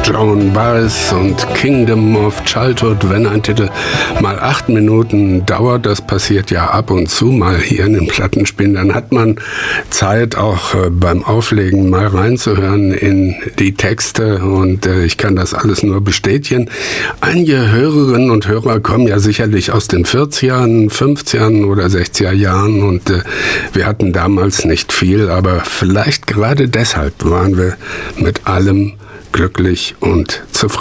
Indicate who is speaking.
Speaker 1: Joan Baez und Kingdom of Childhood. Wenn ein Titel mal 8 Minuten dauert, das passiert ja ab und zu mal hier in den Plattenspielen, dann hat man Zeit, auch beim Auflegen mal reinzuhören in die Texte, und ich kann das alles nur bestätigen. Einige Hörerinnen und Hörer kommen ja sicherlich aus den 40ern, 50ern oder 60er Jahren, und wir hatten damals nicht viel, aber vielleicht gerade deshalb waren wir mit allem glücklich und zufrieden.